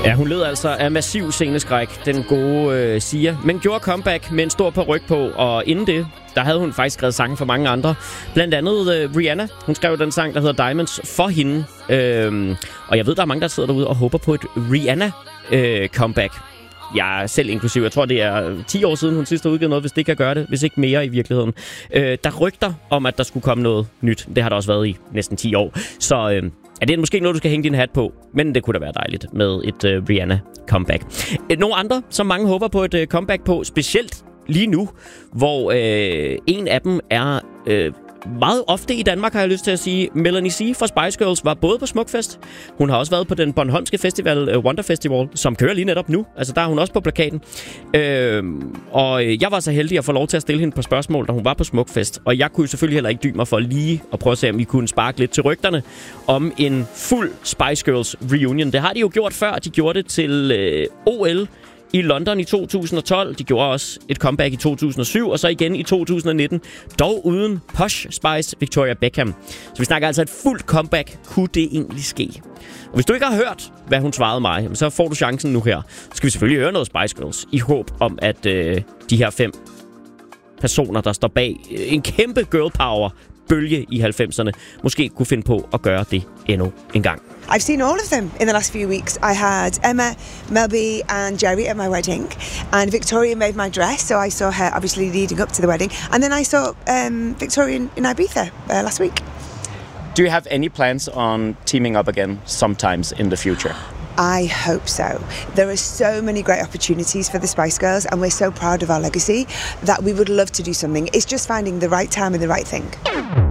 Ja, hun led altså af massiv sceneskræk, den gode Sia, men gjorde comeback med en stor paryk på, og inden det, der havde hun faktisk skrevet sange for mange andre. Blandt andet Rihanna, hun skrev den sang, der hedder Diamonds, for hende. Og jeg ved, der er mange, der sidder derude og håber på et Rihanna-comeback. Jeg selv inklusiv. Jeg tror, det er 10 år siden, hun sidst har udgivet noget, hvis det kan gøre det. Hvis ikke mere i virkeligheden. Der rygter om, at der skulle komme noget nyt. Det har der også været i næsten 10 år. Så det er måske noget, du skal hænge din hat på. Men det kunne da være dejligt med et Rihanna-comeback. Nogle andre, som mange håber på et comeback på, specielt lige nu, hvor en af dem er meget ofte i Danmark, har jeg lyst til at sige. Melanie C. fra Spice Girls var både på Smukfest. Hun har også været på den Bornholmske festival, Wonder Festival, som kører lige netop nu. Altså, der er hun også på plakaten. Og jeg var så heldig at få lov til at stille hende på spørgsmål, da hun var på Smukfest. Og jeg kunne selvfølgelig heller ikke dybe mig for lige at prøve at se, om vi kunne sparke lidt til rygterne om en fuld Spice Girls reunion. Det har de jo gjort før. De gjorde det til OL i London i 2012. De gjorde også et comeback i 2007, og så igen i 2019. Dog uden Posh Spice Victoria Beckham. Så vi snakker altså et fuldt comeback. Kunne det egentlig ske? Og hvis du ikke har hørt, hvad hun svarede mig, så får du chancen nu her. Så skal vi selvfølgelig høre noget Spice Girls, i håb om, at de her 5 personer, der står bag en kæmpe girl power bølge i 90'erne, måske kunne finde på at gøre det endnu en gang. I've seen all of them in the last few weeks. I had Emma, Melby and Jerry at my wedding, and Victoria made my dress, so I saw her obviously leading up to the wedding, and then I saw Victoria in Ibiza last week. Do you have any plans on teaming up again sometimes in the future? I hope so. There are so many great opportunities for the Spice Girls, and we're so proud of our legacy that we would love to do something. It's just finding the right time and the right thing.